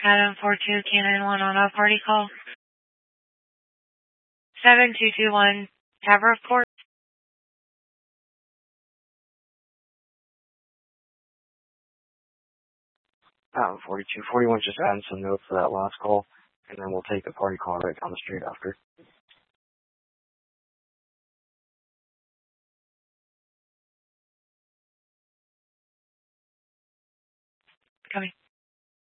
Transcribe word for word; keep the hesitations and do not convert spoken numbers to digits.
Adam four two Canine one on a party call. seven two two one Tavra Court. Um, forty-two forty-one, just adding some notes for that last call, and then we'll take the party call right down the street after. Coming.